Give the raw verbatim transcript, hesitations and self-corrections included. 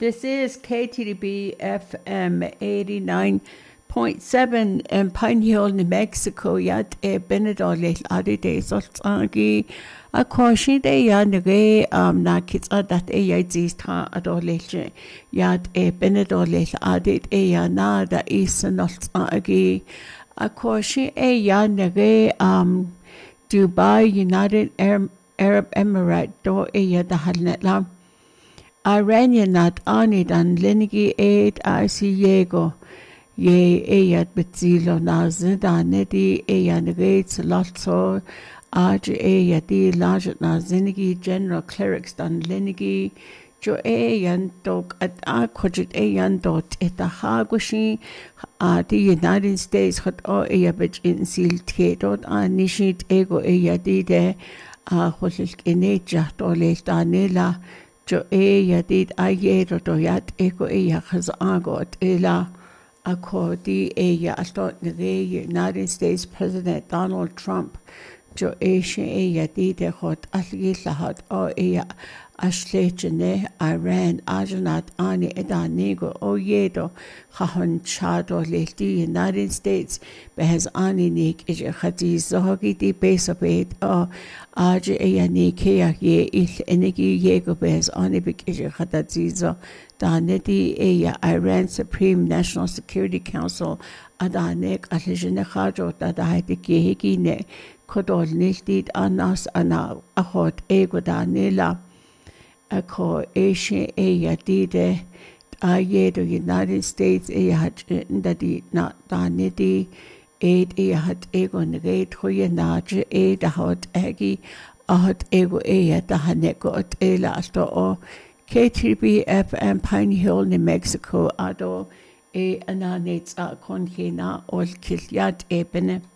This is K T D B F M eighty-nine point seven in Pine Hill, New Mexico. Yat e Benedolil adi de soltangi a koshi de yanre um na kitsa dat e yadzis ta adolil yat e Benedolil adi e yana da is soltangi a koshi e yanre um Dubai United Arab Emirate do e yadahalnetlam Iranian nat ani dan linigi aid I see yego ye eyat betzilo naze danedi eyan gates lotso aj eyati large nazinigi general clerics dan linigi jo eyan dog at a kojit eyan dot et a hagushi uh, the United States hot o eyabich in seal dot anishit ego eyati de a hosil eneja dole danela jo e yadid ayero do yat eko e yakhaz agot ela akodi e ya astot the United States President Donald Trump jo e she e yadid hot asli lahat o e ashlechene Iran ajanat ani edanigo o yedo khahon chado le the United States behaz ani nik e khati zogi di besabet o Aj eyani kea ye il enegi yego bez ani bik e khatazizo daneti eya Iran Supreme National Security Council adanek alejene khajo dadahati kehegi ne kodol niltit anas ana ahot ego danela ako eshe eya dide aye the United States eya dadi na daneti Aid e hat ego negate hoye nage e da hot egi a hot ego e da haneko ot e lasto o K T B F M Pine Hill, New Mexico ado e ananets a konhena ol kilyat ebene.